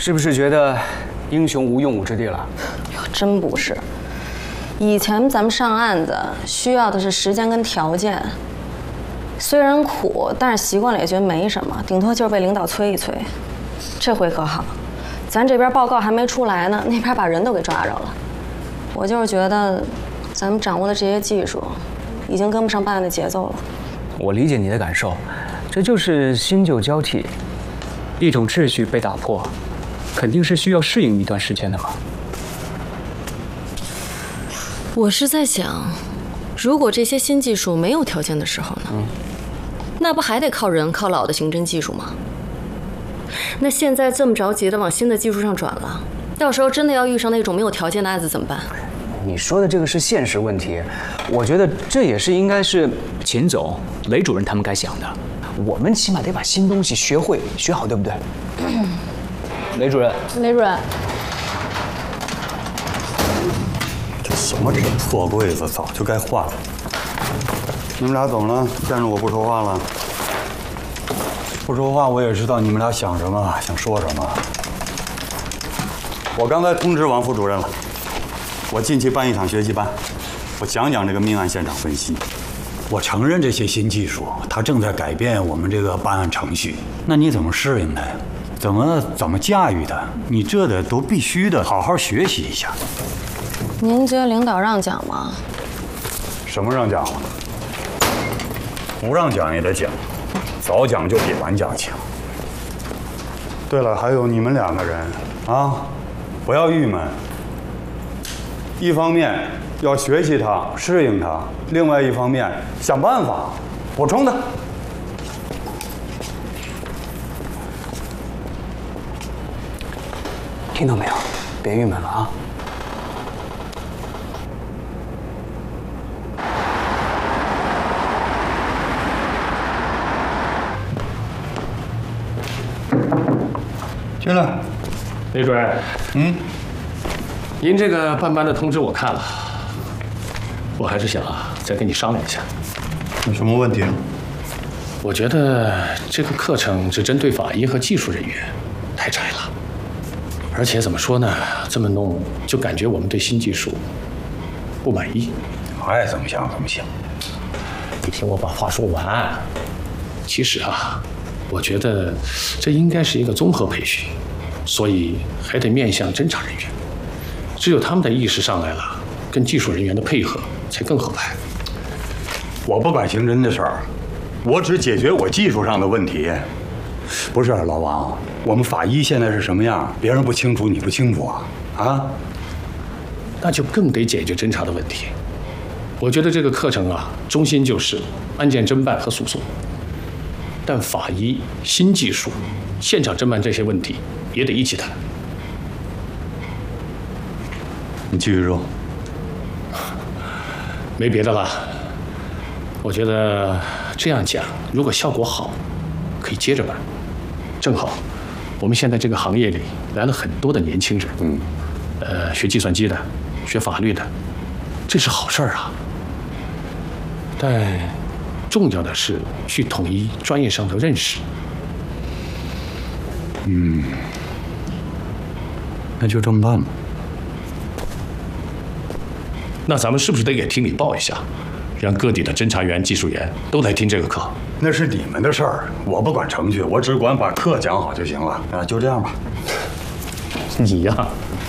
是不是觉得英雄无用武之地了？ 真不是。以前咱们上案子需要的是时间跟条件，虽然苦，但是习惯了也觉得没什么，顶多就是被领导催一催。这回可好，咱这边报告还没出来呢，那边把人都给抓着了。我就是觉得，咱们掌握的这些技术，已经跟不上办案的节奏了。 我理解你的感受，这就是新旧交替，一种秩序被打破，肯定是需要适应一段时间的嘛。 我是在想，如果这些新技术没有条件的时候呢？那不还得靠人、靠老的刑侦技术吗？那现在这么着急的往新的技术上转了，到时候真的要遇上那种没有条件的案子怎么办？ 你说的这个是现实问题，我觉得这也是应该是秦总、雷主任他们该想的。我们起码得把新东西学会、学好，对不对？雷主任， 雷主任， 这什么破柜子，早就该换了。你们俩怎么了？见着我不说话了？不说话，我也知道你们俩想什么，想说什么。我刚才通知王副主任了，我近期办一场学习班，我讲讲这个命案现场分析。我承认这些新技术，它正在改变我们这个办案程序。那你怎么适应它呀？怎么驾驭它？你这得都必须的好好学习一下。 您觉得领导让讲吗？ 什么让讲了？不让讲也得讲，早讲就比晚讲强。对了，还有你们两个人啊，不要郁闷。一方面要学习它、适应它，另外一方面想办法补充它。 听到没有？别郁闷了啊！ 进来。 雷主任，您这个办班的通知我看了，我还是想再跟你商量一下。 有什么问题？ 我觉得这个课程只针对法医和技术人员，太窄了。而且怎么说呢，这么弄就感觉我们对新技术不满意。 爱怎么想怎么想。 你听我把话说完。其实我觉得这应该是一个综合培训，所以还得面向侦查人员。只有他们的意识上来了，跟技术人员的配合才更合拍。 我不管刑侦的事儿，我只解决我技术上的问题。不是老王，我们法医现在是什么样，别人不清楚，你不清楚啊？ 那就更得解决侦查的问题。我觉得这个课程中心就是案件侦办和诉讼，但法医、新技术、现场侦办这些问题也得一起谈。 你继续说。 没别的了，我觉得这样讲，如果效果好，可以接着办。正好，我们现在这个行业里来了很多的年轻人，学计算机的，学法律的，这是好事儿啊。但重要的是去统一专业上的认识。 那就这么办吧。 那咱们是不是得给厅里报一下，让各地的侦查员、技术员都来听这个课？ 那是你们的事儿，我不管程序，我只管把课讲好就行了。就这样吧。 你呀，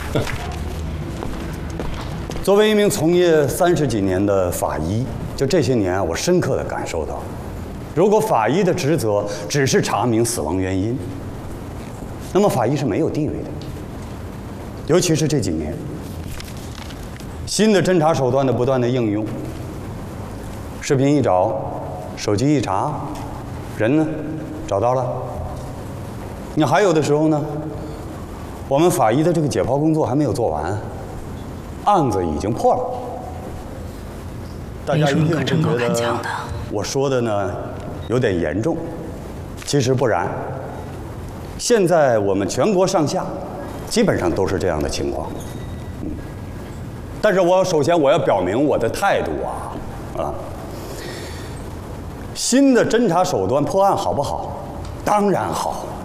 作为一名从业30几年的法医，就这些年我深刻地感受到，如果法医的职责只是查明死亡原因，那么法医是没有地位的。尤其是这几年，新的侦查手段的不断的应用，视频一找，手机一查，人呢找到了。你还有的时候呢，我们法医的这个解剖工作还没有做完，案子已经破了。大家一定会觉得我说的呢有点严重，其实不然。现在我们全国上下基本上都是这样的情况。但是首先我要表明我的态度新的侦查手段破案好不好？当然好。